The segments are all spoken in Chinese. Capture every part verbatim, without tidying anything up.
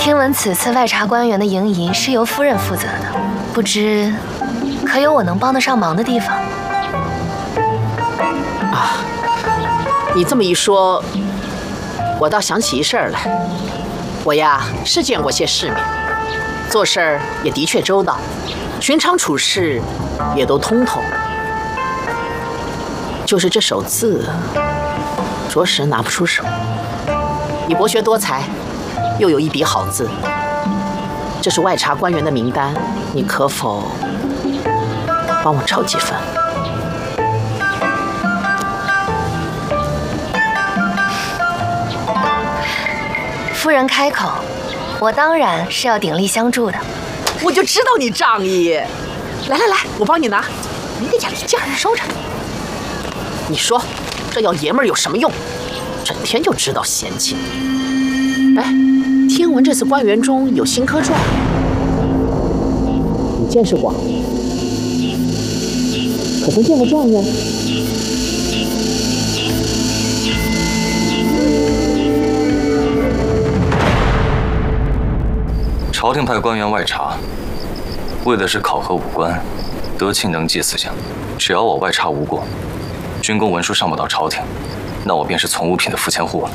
听闻此次外查官员的营营是由夫人负责的，不知可有我能帮得上忙的地方？ 啊，你这么一说，我倒想起一事儿来。我呀是见过些世面，做事儿也的确周到，寻常处事也都通透。就是这手字，着实拿不出手。你博学多才，又有一笔好字，这是外查官员的名单，你可否帮我抄几份？ 夫人开口，我当然是要鼎力相助的。 我就知道你仗义。来来来，我帮你拿，你得加点劲儿，收着。你说，这要爷们儿有什么用？整天就知道嫌弃。哎，听闻这次官员中有新科状，你见识过？可曾见过状元？ 朝廷派官员外查，为的是考核武官，得卿能济四项。只要我外查无过，军功文书上不到朝廷，那我便是从物品的付钱户了。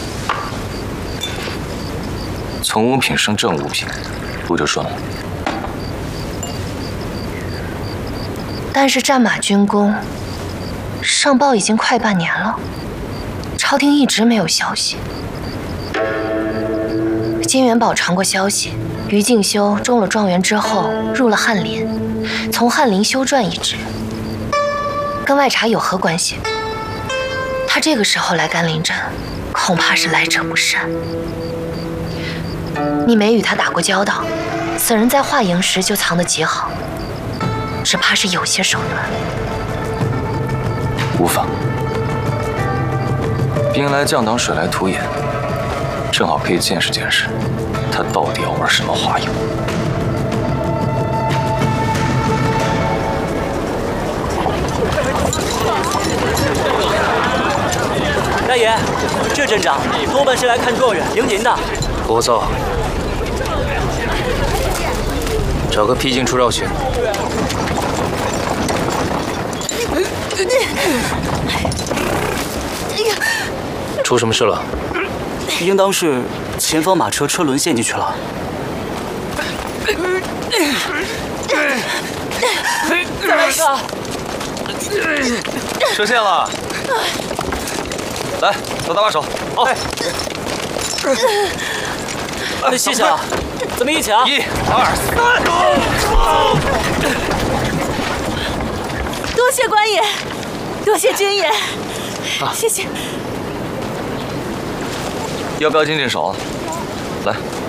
从物品升正物品，不就顺了？ 但是战马军功上报已经快半年了，朝廷一直没有消息。金元宝传过消息，于敬修中了状元之后入了翰林，从翰林修撰一职，跟外查有何关系？他这个时候来甘霖镇，恐怕是来者不善。你没与他打过交道，此人在化营时就藏得极好，只怕是有些手段。 无妨，兵来将挡，水来土掩，正好可以见识见识，他到底要玩什么花样。 大爷，这镇长多半是来看状元迎您的。 不错，找个僻静处绕行。出什么事了？ 应当是前方马车车轮陷进去了。再来一个！ 车陷了，来，都搭把手。好， 那谢谢啊，咱们一起啊！ 一、二、三。 多谢官爷，多谢军爷，谢谢。 要不要经经手？来。